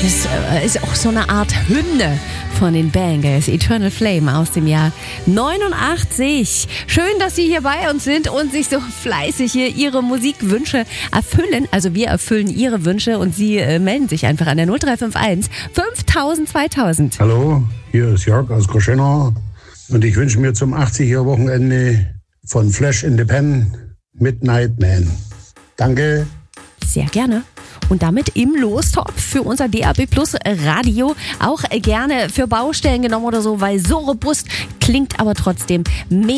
Das ist auch so eine Art Hymne von den Bangles. Eternal Flame aus dem Jahr 89. Schön, dass Sie hier bei uns sind und sich so fleißig hier Ihre Musikwünsche erfüllen. Also wir erfüllen Ihre Wünsche und Sie melden sich einfach an der 0351 5000 2000. Hallo, hier ist Jörg aus Groschenau und ich wünsche mir zum 80er-Wochenende von Flash in the Pan Midnight Man. Danke. Sehr gerne. Und damit im Lostopf für unser DAB Plus Radio. Auch gerne für Baustellen genommen oder so, weil so robust klingt aber trotzdem mega.